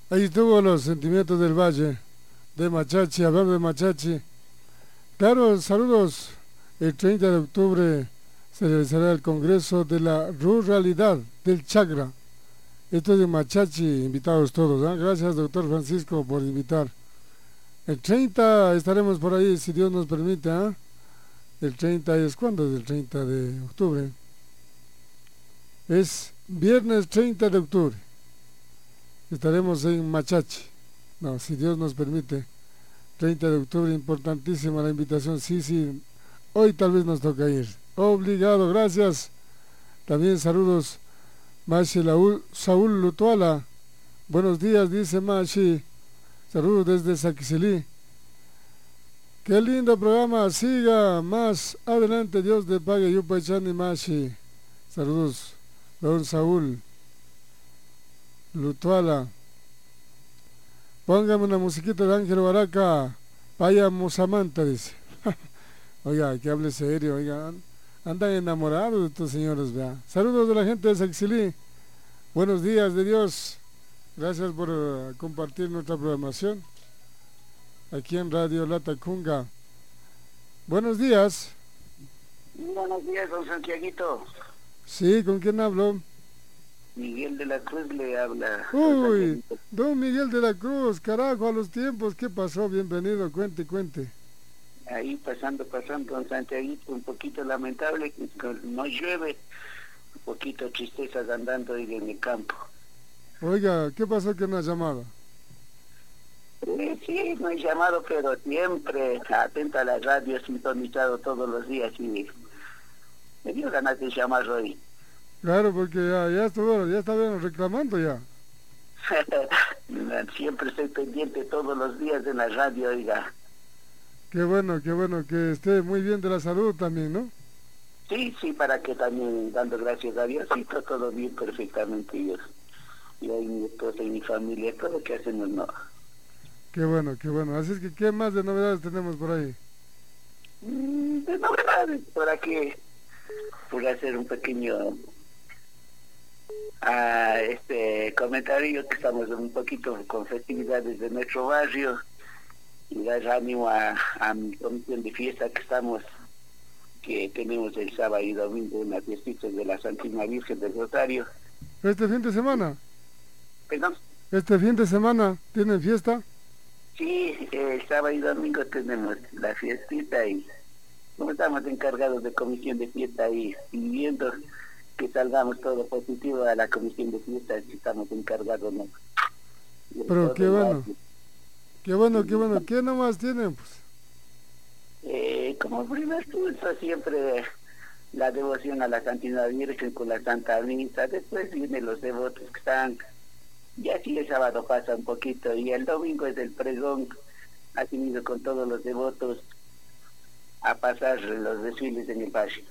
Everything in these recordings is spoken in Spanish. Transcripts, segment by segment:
Ahí estuvo los sentimientos del Valle, de Machachi, hablando de Machachi. Claro, saludos. El 30 de octubre se realizará el Congreso de la Ruralidad del Chagra. Esto es de Machachi, invitados todos. ¿Eh? Gracias, doctor Francisco, por invitar. El 30 estaremos por ahí, si Dios nos permite. ¿Eh? El 30 es cuándo es el 30 de octubre. Es viernes 30 de octubre. Estaremos en Machachi. No, si Dios nos permite. 30 de octubre, importantísima la invitación. Sí, sí. Hoy tal vez nos toca ir. Obligado, gracias. También saludos. Mashi Saúl Lutuala. Buenos días, dice Mashi. Saludos desde Saquicilí. Qué lindo programa. Siga más adelante. Dios te pague. Yupachani Mashi. Saludos, don Saúl Lutuala. Póngame una musiquita de Ángel Baraca. Vaya Mosamanta, dice. Oiga, que hable serio, oiga. Andan enamorados de estos señores, vea. Saludos de la gente de Saxilí. Buenos días de Dios. Gracias por compartir nuestra programación aquí en Radio Latacunga. Buenos días. Buenos días, don Santiaguito. Sí, ¿con quién hablo? Miguel de la Cruz le habla. Uy, don Miguel de la Cruz, carajo, a los tiempos, ¿qué pasó? Bienvenido, cuente. Ahí pasando, don Santiaguito, un poquito lamentable, que no llueve, un poquito tristezas andando ahí en el campo. Oiga, ¿qué pasó que no ha llamado? Sí, no he llamado, pero siempre atento a la radio, sintonizado todos los días y me dio ganas de llamar hoy. Claro, porque ya estaban reclamando ya. Siempre estoy pendiente todos los días de la radio, oiga. Qué bueno, que esté muy bien de la salud también, ¿no? Sí, para que también, dando gracias a Dios, y todo bien perfectamente, Dios. Y ahí mi esposa y mi familia, todo lo que hacemos, no. Qué bueno. Así es que, ¿qué más de novedades tenemos por ahí? De novedades, por aquí, por hacer un pequeño comentario, que estamos un poquito con festividades de nuestro barrio, y dar ánimo a mi comisión de fiesta que tenemos el sábado y domingo, unas fiestitas de la Santísima Virgen del Rosario. ¿Este fin de semana? ¿Perdón? ¿Este fin de semana tienen fiesta? Sí, el sábado y domingo tenemos la fiestita y como estamos encargados de comisión de fiesta y viendo que salgamos todo positivo a la comisión de fiesta, estamos encargados, ¿no? Pero qué bueno. ¿Qué nomás tienen, pues? Como primer punto siempre la devoción a la Santísima Virgen con la Santa Misa, después vienen los devotos que están, y así el sábado pasa un poquito, y el domingo es el pregón, así mismo con todos los devotos a pasar los desfiles en el barrio.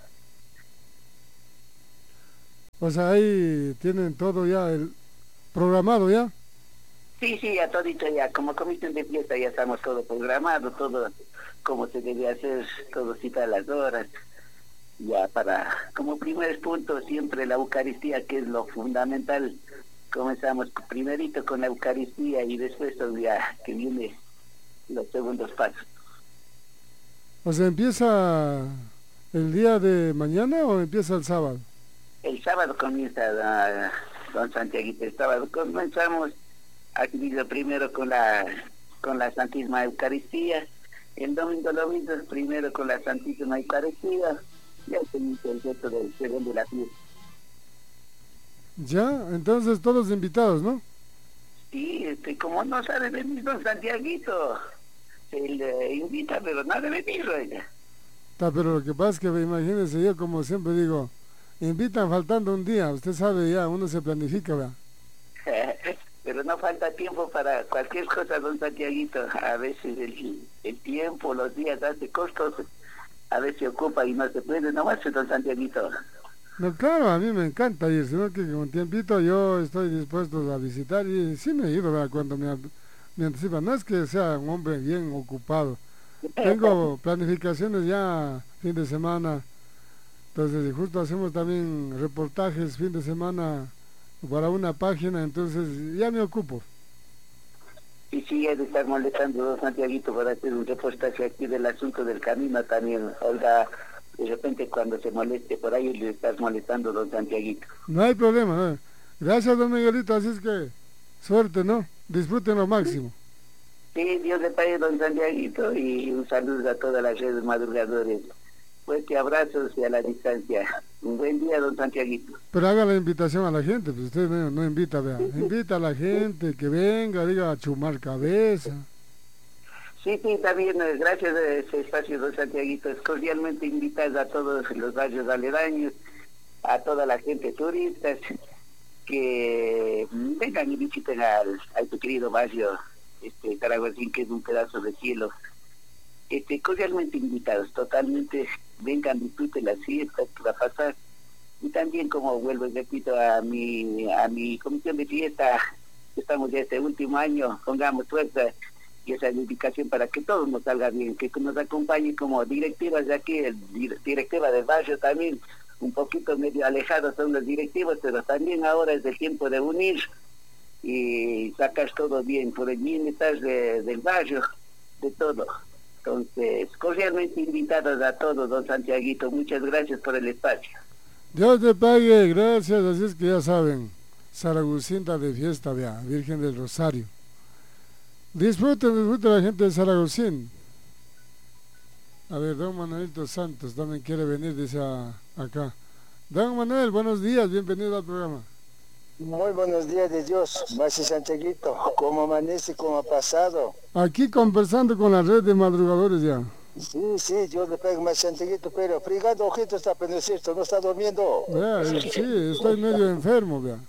O sea, ahí tienen todo ya programado ya. Sí, ya todito ya, como comisión de fiesta ya estamos todo programado, todo como se debe hacer, todo cita a las horas, ya como primer punto siempre la Eucaristía, que es lo fundamental. Comenzamos primerito con la Eucaristía y después ya que viene los segundos pasos. O sea, ¿empieza el día de mañana o empieza el sábado? El sábado comienza, don Santiaguito, el sábado comenzamos aquí primero con la Santísima Eucaristía, el domingo lo mismo, primero con la Santísima Eucaristía, ya se inicia el resto del segundo de la fiesta. Ya, entonces todos invitados, ¿no? Sí, como no sabe venir don Santiaguito, se le invita, pero no debe venir, oiga. Pero lo que pasa es que, imagínense, yo como siempre digo, invitan faltando un día, usted sabe ya, uno se planifica, ¿verdad? Pero no falta tiempo para cualquier cosa, don Santiaguito. A veces el tiempo, los días hace costos, a veces se ocupa y no se puede, no hace, don Santiaguito. No, claro, a mí me encanta ir, sino que con un tiempito yo estoy dispuesto a visitar y sí me he ido, ¿verdad? Cuando me anticipan. No es que sea un hombre bien ocupado. Tengo planificaciones ya fin de semana, entonces y justo hacemos también reportajes fin de semana para una página, entonces ya me ocupo. Y sigue de estar molestando don Santiaguito para hacer un reportaje aquí del asunto del camino también. Oiga, de repente cuando se moleste por ahí le estás molestando don Santiaguito. No hay problema, ¿no? Gracias, don Miguelito, así es que suerte, ¿no? Disfruten lo máximo. Sí, Dios le pague don Santiaguito y un saludo a todas las redes madrugadores. Fuerte abrazos y a la distancia. Un buen día, don Santiaguito. Pero haga la invitación a la gente, pues usted no invita, vea. Invita a la gente que venga, diga a chumar cabeza. Sí, también, gracias a ese espacio, don Santiaguito. Es cordialmente invitada a todos los barrios aledaños, a toda la gente turistas, que vengan y visiten a tu querido barrio, Saraguacín, que es un pedazo de cielo. Cordialmente invitados, totalmente, vengan, disfruten las fiestas que va a pasar. Y también, como vuelvo y repito, a mi comisión de fiesta, estamos ya este último año, pongamos fuerza y esa dedicación para que todo nos salga bien, que nos acompañe como directivas de aquí, directiva del barrio también, un poquito medio alejados son los directivos, pero también ahora es el tiempo de unir y sacar todo bien, por el bienestar del barrio, de todo. Entonces, cordialmente invitados a todos, don Santiaguito, muchas gracias por el espacio. Dios te pague, gracias, así es que ya saben, Zaragocinta de fiesta, vea, Virgen del Rosario. Disfruten la gente de Zaragozín. A ver, don Manuelito Santos también quiere venir, dice acá. Don Manuel, buenos días, bienvenido al programa. Muy buenos días de Dios, Masi Santiaguito. ¿Cómo amanece? ¿Cómo ha pasado? Aquí conversando con la red de madrugadores ya. Sí, yo le pego Masi Santiaguito, pero frigando ojito está, pero no es cierto, no está durmiendo. Vea, sí, estoy medio enfermo, vea.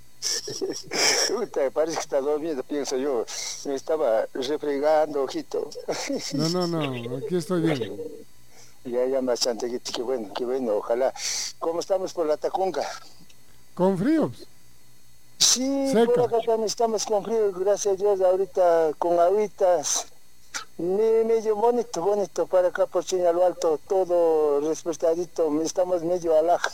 Parece que está durmiendo, pienso yo. Me estaba refregando ojito. No, aquí estoy bien. Ya, Masi Santiaguito, qué bueno, ojalá. ¿Cómo estamos por la Tacunga? Con frío. Sí, seca. por acá también estamos con frío, gracias a Dios, ahorita con agüitas. Medio bonito para acá por Chiñalo Alto, todo respetadito, estamos medio alaj.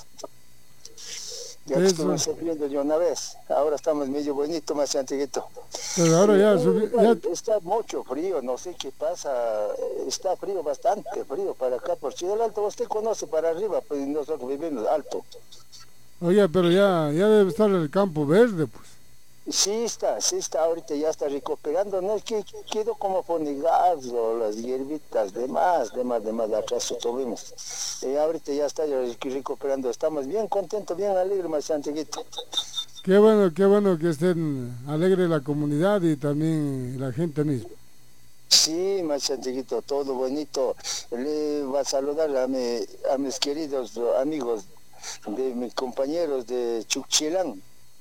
Ya estuvimos sufriendo de una vez, ahora estamos medio bonito, más antiguito. Pero ahora ya está mucho frío, no sé qué pasa, está frío, bastante frío para acá por Chiñalo Alto, usted conoce para arriba, pues nosotros vivimos alto. Oye, pero ya debe estar el campo verde, pues. Sí está, ahorita ya está recuperando, no es que quedó como fonegado, las hierbitas, de más atrás tuvimos. Y ahorita ya está recuperando, estamos bien contentos, bien alegres, más antiguito. Qué bueno que estén alegre la comunidad y también la gente misma. Sí, más antiguito, todo bonito. Le va a saludar a mis queridos amigos, de mis compañeros de Chuchilán,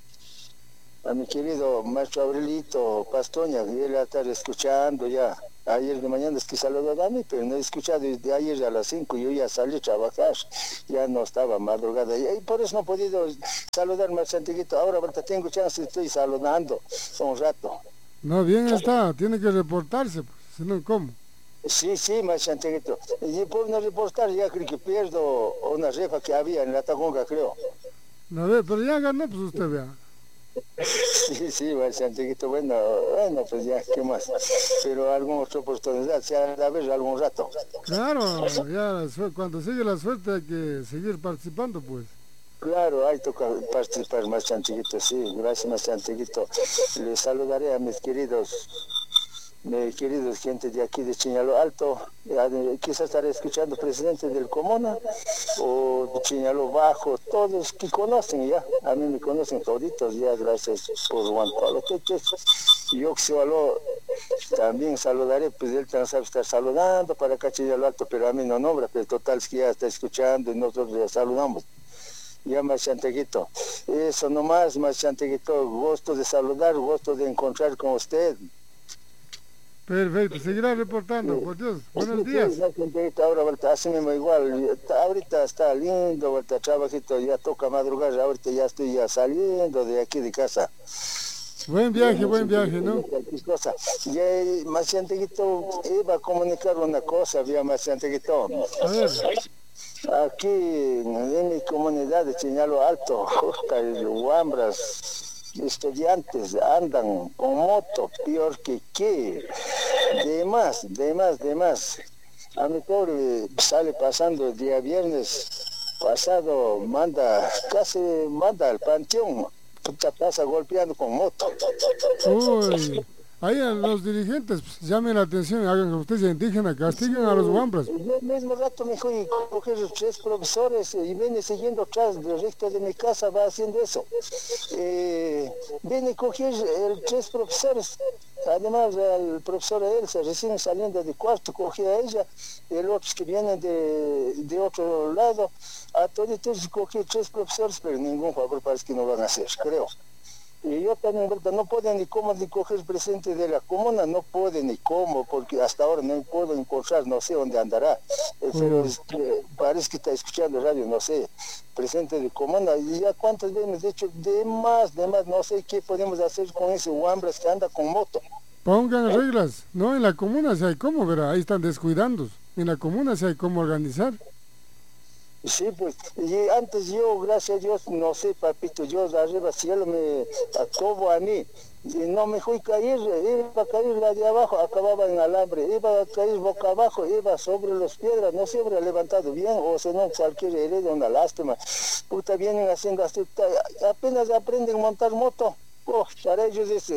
a mi querido maestro Aurelito Pastoña, que él está escuchando ya. Ayer de mañana es que saludó a mí, pero no he escuchado desde ayer a las 5, yo ya salí a trabajar, ya no estaba madrugada, y por eso no he podido saludar más antiguito. Ahora tengo chance, estoy saludando un rato. No, bien está, tiene que reportarse, pues, si no, ¿cómo? Sí, más antiguito. Y por no reportar ya creo que pierdo una refa que había en la Tacunga, creo. No, pero ya ganó, pues usted vea. Sí, más antiguito, bueno, pues ya, ¿qué más? Pero alguna otra oportunidad, sea a ver algún rato. Claro, ya cuando sigue la suerte hay que seguir participando, pues. Claro, ahí toca participar, más antiguito, sí, gracias, más antiguito. Les saludaré a mis queridos gente de aquí de Chiñalo Alto, quizás estaré escuchando presidente del Comuna o de Chiñalo Bajo, todos que conocen ya, a mí me conocen toditos ya, gracias por Juan Pablo Teches. Yo también saludaré, pues él también sabe estar saludando para acá Chiñalo Alto, pero a mí no nombra, pero total es que ya está escuchando y nosotros ya saludamos. Ya, más chanteguito, eso nomás, más chanteguito, gusto de saludar, gusto de encontrar con usted. Perfecto, seguirá reportando, por Dios. Buenos días. Ahora así mismo igual, ahorita está lindo, ahorita trabajito, ya toca madrugar, ahorita ya estoy ya saliendo de aquí de casa. Buen viaje, ¿no? Ya, más antiguito, iba a comunicar una cosa, había más antiguito. A ver. Aquí en mi comunidad de Chiñalo Alto, Huambras, estudiantes andan con moto, peor que qué. De más. A mi pobre sale pasando el día viernes pasado, casi manda al panteón, puta, pasa golpeando con moto. Uy, ahí a los dirigentes pues, llamen la atención, hagan justicia indígena, castiguen a los guambras. Yo el mismo rato me fui a coger los 3 profesores y viene siguiendo atrás del resto de mi casa, va haciendo eso. Viene a coger 3 profesores, además el profesor Elsa, recién saliendo de cuarto, cogía a ella, y los otros que vienen de otro lado, a todos cogí 3 profesores, pero ningún favor parece que no van a hacer, creo. Y yo también, ¿verdad? No pueden ni cómo ni coger presente de la comuna, no pueden ni cómo, porque hasta ahora no puedo encontrar, no sé dónde andará, pero parece que está escuchando radio, no sé, presente de comuna, y ya cuántas veces, de hecho, de más, no sé qué podemos hacer con ese guambras que anda con moto. Pongan reglas, no en la comuna si hay cómo, verá, ahí están descuidando, en la comuna si hay cómo organizar. Sí, pues, y antes yo, gracias a Dios, no sé, papito, Dios arriba cielo me atobo a mí, y no me fui a caer, iba a caer la de abajo, acababa en alambre, iba a caer boca abajo, iba sobre las piedras, no se habrá levantado bien, o si no, cualquier herida, una lástima. Puta, vienen haciendo así, apenas aprenden a montar moto. Oh, para ellos es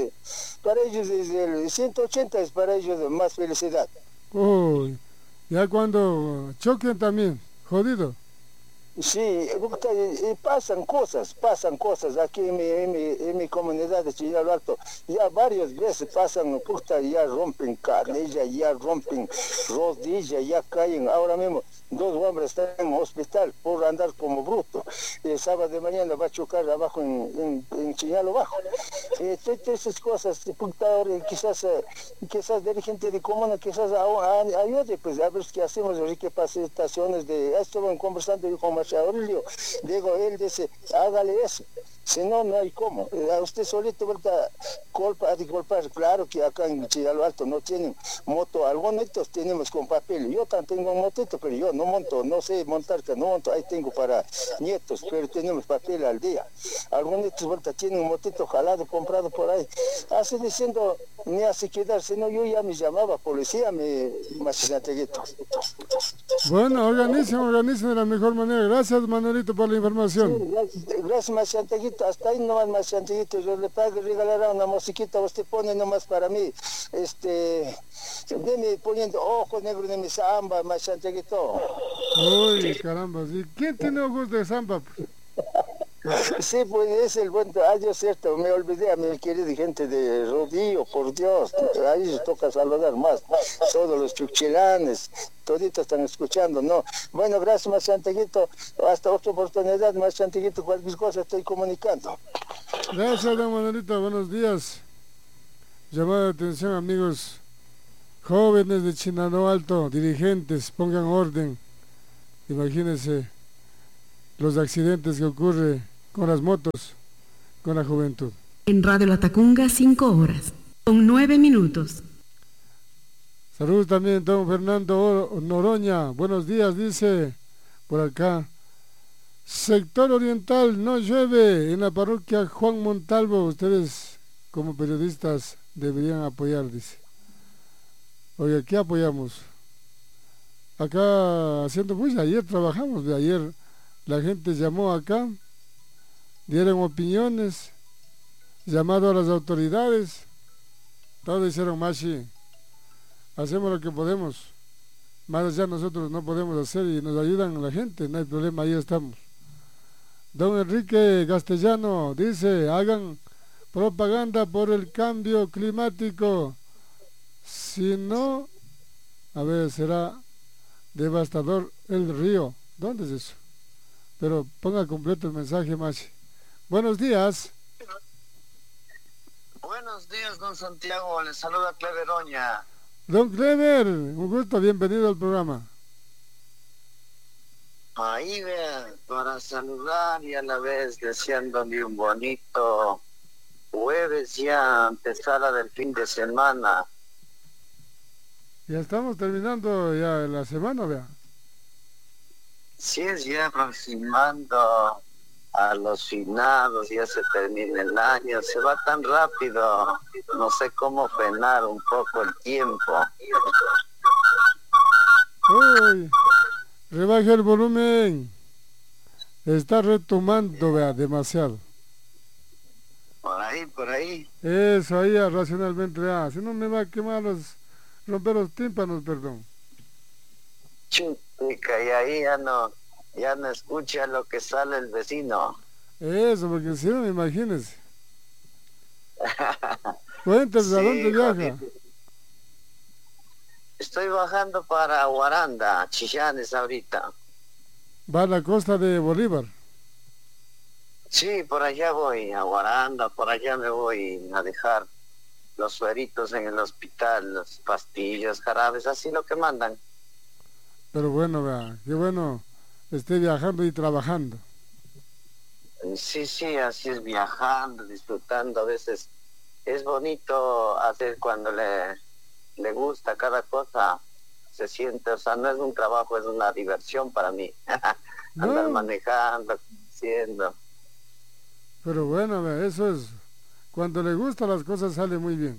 el 180 es para ellos más felicidad. Uy, ya cuando choquen también, jodido. Sí, y pasan cosas aquí en mi comunidad de Chillalo Alto, ya varias veces pasan, puta, ya rompen canilla, ya rompen rodillas, ya caen, ahora mismo 2 hombres están en hospital por andar como bruto, el sábado de mañana va a chocar abajo en Chillalo Bajo, todas esas cosas, puta, ahora quizás dirigente de comuna, quizás ayude, pues a ver qué hacemos, capacitaciones de esto, van conversando yo con Aurelio, digo, él dice, hágale eso, si no, no hay cómo, a usted solito, ¿verdad? Culpar, claro que acá en Chillalo Alto no tienen moto, algunos tenemos con papel, yo también tengo un motito, pero yo no monto, no sé montar, que no monto, ahí tengo para nietos, pero tenemos papel al día, algunos, ¿verdad? Tienen un motito jalado, comprado por ahí, así diciendo, me hace quedar, si no, yo ya me llamaba policía, Machisanteguito. Bueno, organicen de la mejor manera. Gracias, Manuelito, por la información. Sí, gracias, Machisanteguito. Hasta ahí nomás, Machisanteguito. Yo le pago, regalará una musiquita, usted pone nomás para mí. Deme poniendo ojos negros de mi samba, Machisanteguito. Uy, caramba. ¿Y quién tiene ojos de samba? Sí, pues es el buen, Dios cierto, me olvidé a mi querida gente de Rodillo, por Dios, ahí se toca saludar más, todos los chuchilanes, toditos están escuchando, ¿no? Bueno, gracias, más Santiaguito, hasta otra oportunidad, más Santiaguito, cualquier cosa estoy comunicando. Gracias, don Manuelito, buenos días. Llamada de atención, amigos jóvenes de Chinano Alto, dirigentes, pongan orden, imagínense los accidentes que ocurren con las motos, con la juventud. En Radio Latacunga, 5 horas, con 9 minutos. Saludos también, don Fernando Noroña. Buenos días, dice por acá. Sector oriental, no llueve en la parroquia Juan Montalvo. Ustedes, como periodistas, deberían apoyar, dice. Oye, ¿qué apoyamos? Acá haciendo bulla, ayer trabajamos, de ayer la gente llamó acá, dieron opiniones, llamado a las autoridades, todos dijeron, Machi, hacemos lo que podemos, más allá nosotros no podemos hacer y nos ayudan la gente, no hay problema, ahí estamos. Don Enrique Castellano dice, hagan propaganda por el cambio climático, si no, a ver, será devastador el río. ¿Dónde es eso? Pero ponga completo el mensaje, Machi. Buenos días. Buenos días, don Santiago. Le saluda Clever Oña. Don Clever, un gusto, bienvenido al programa. Ahí vean, para saludar y a la vez deseándole un bonito jueves ya, antesala del fin de semana. Ya estamos terminando ya la semana, vea. Sí, es ya aproximando a los finados, ya se termina el año, se va tan rápido, no sé cómo frenar un poco el tiempo. Uy, rebaje el volumen. Está retomando, vea, demasiado. Por ahí. Eso, ahí racionalmente, vea. Si no me va a quemar romper los tímpanos, perdón. Chutica, y ahí ya no escucha lo que sale el vecino. Eso, porque si no, imagínese. Cuéntame, Sí, ¿a dónde viaja? Juanito. Estoy bajando para Guaranda, Chillanes ahorita. Va a la costa de Bolívar. Sí, por allá voy, a Guaranda, por allá me voy a dejar los sueritos en el hospital, las pastillas, jarabes, así lo que mandan. Pero bueno, vea, qué bueno esté viajando y trabajando. Sí, así es, viajando, disfrutando, a veces es bonito hacer cuando le gusta cada cosa, se siente, o sea, no es un trabajo, es una diversión para mí. Andar No, manejando, haciendo. pero bueno, vea, eso es. Cuando le gusta las cosas sale muy bien.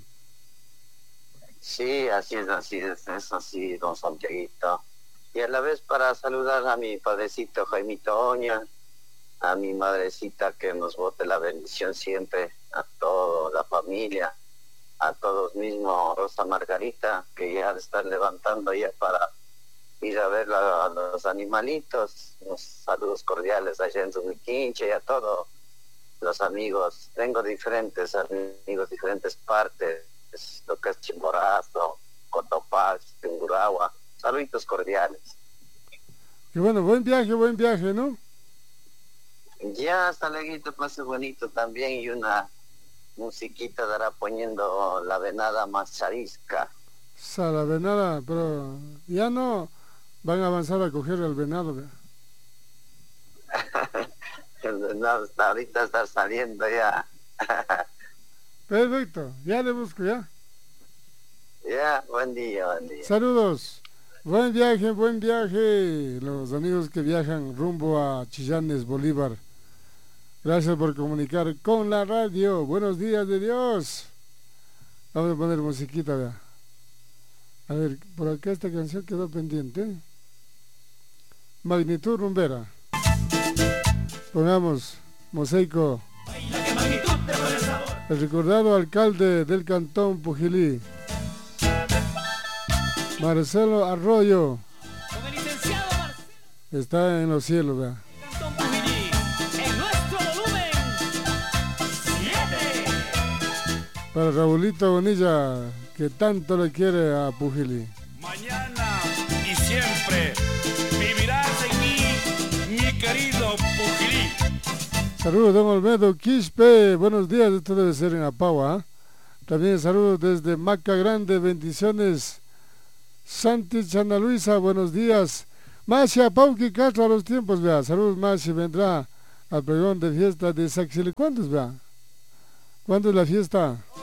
Sí, es así, don Santiaguito. Y a la vez para saludar a mi padrecito Jaimito Oña, a mi madrecita que nos bote la bendición siempre, a toda la familia, a todos mismos, Rosa Margarita, que ya de estar levantando ya para ir a ver a los animalitos, los saludos cordiales allá en Zumiquinche y a todos los amigos. Tengo diferentes amigos, diferentes partes, lo que es Chimborazo, Cotopaxi, Tungurahua, saluditos cordiales. Y bueno, buen viaje, ¿no? Ya hasta luego, pase bonito también y una musiquita dará poniendo la venada macharisca. Salavenada, pero ya no van a avanzar a coger el venado, vea. El venado hasta ahorita está saliendo ya. Perfecto, ya le busco, ya. Ya, buen día. Saludos, buen viaje, los amigos que viajan rumbo a Chillanes, Bolívar. Gracias por comunicar con la radio. Buenos días de Dios. Vamos a poner musiquita, vea. A ver, por acá esta canción quedó pendiente. Magnitud rumbera. Pongamos Mosaico. El recordado alcalde del cantón Pujilí, Marcelo Arroyo, está en los cielos, vea. Para Raulito Bonilla, que tanto le quiere a Pujilí. Mañana y siempre vivirás en mí, mi querido Pujilí. Saludos, don Olmedo Quispe. Buenos días, esto debe ser en Apagua, ¿eh? También saludos desde Maca Grande, bendiciones. Santi Chana Luisa, buenos días. Masia Pauqui Castro a los tiempos, vea. Saludos, Masia, vendrá al pregón de fiesta de Saxili. ¿Cuándo es, vea? ¿Cuándo es la fiesta?